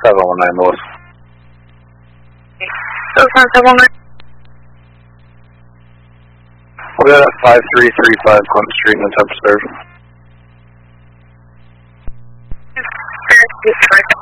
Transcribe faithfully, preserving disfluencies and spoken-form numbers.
seven one nine Lewis. So seven one nine. We're at five three three five Clinton Street in the Tempest Bears. Detroit.